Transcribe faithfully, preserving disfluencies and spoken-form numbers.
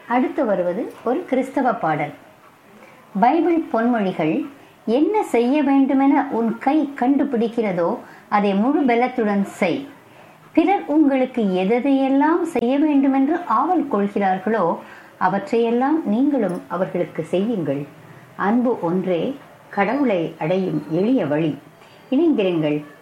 அடுத்து வருவது ஒரு கிறிஸ்தவ பாடல். பைபிள் பொன்மொழிகள். என்ன செய்ய வேண்டுமென உன் கை கண்டுபிடிக்கிறதோ அதை முழு பலத்துடன் செய். பிறர் உங்களுக்கு எதையெல்லாம் செய்ய வேண்டுமென்று ஆவல் கொள்கிறார்களோ அவற்றையெல்லாம் நீங்களும் அவர்களுக்கு செய்யுங்கள். அன்பு ஒன்றே கடவுளை அடையும் எளிய வழி. இணைந்திருங்கள்.